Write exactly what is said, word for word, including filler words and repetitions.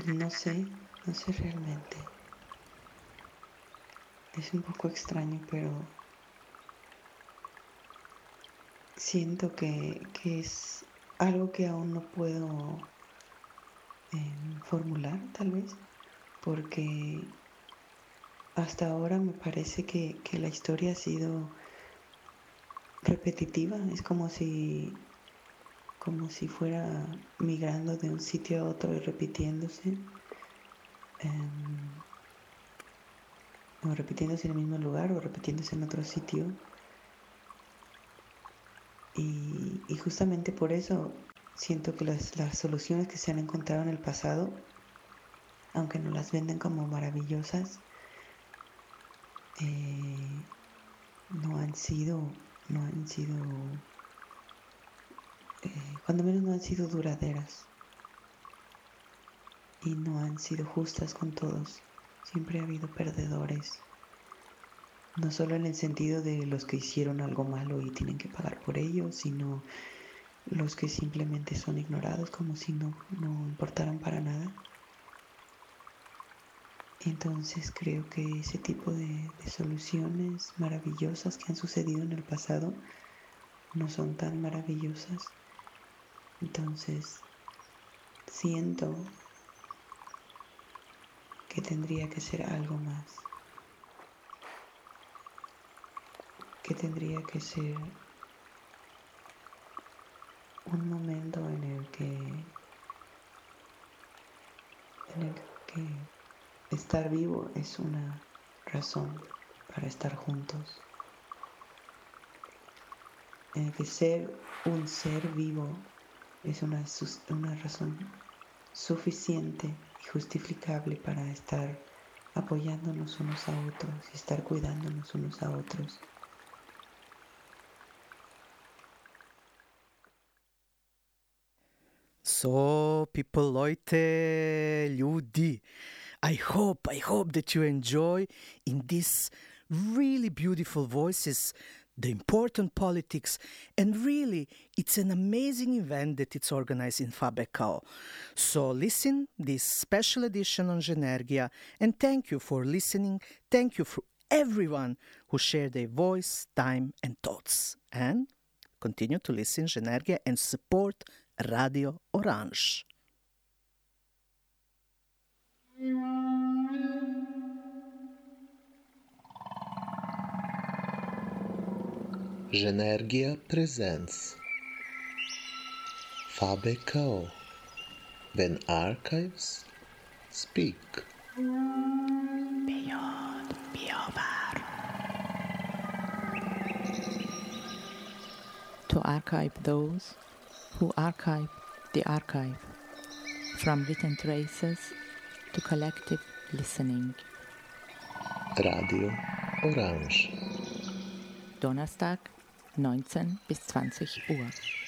no sé, no sé realmente. Es un poco extraño, pero siento que, que es algo que aún no puedo eh, formular, tal vez, porque hasta ahora me parece que, que la historia ha sido repetitiva. Es como si, como si fuera migrando de un sitio a otro y repitiéndose. em, o repitiéndose en el mismo lugar o repitiéndose en otro sitio. Y, y justamente por eso siento que las, las soluciones que se han encontrado en el pasado, aunque nos las venden como maravillosas, eh, no han sido, no han sido, eh, cuando menos no han sido duraderas y no han sido justas con todos. Siempre ha habido perdedores, no solo en el sentido de los que hicieron algo malo y tienen que pagar por ello, sino los que simplemente son ignorados como si no, no importaran para nada. Entonces creo que ese tipo de, de soluciones maravillosas que han sucedido en el pasado no son tan maravillosas. Entonces siento que tendría que ser algo más, que tendría que ser un momento en el que, en el que estar vivo es una razón para estar juntos, en el que ser un ser vivo es una, una razón suficiente y justificable para estar apoyándonos unos a otros y estar cuidándonos unos a otros. So, people, Leute, ljudi, I hope, I hope that you enjoy in these really beautiful voices the important politics, and really it's an amazing event that it's organized in Fabekao. So listen this special edition on Genergia, and thank you for listening. Thank you for everyone who shared their voice, time and thoughts. And continue to listen Genergia and support Radio Orange. Genergia presents Fabekao, when archives speak. Beyond Biobar. To archive those who archive the archive, from written traces to collective listening. Radio Orange. Donnerstag, neunzehn bis zwanzig Uhr.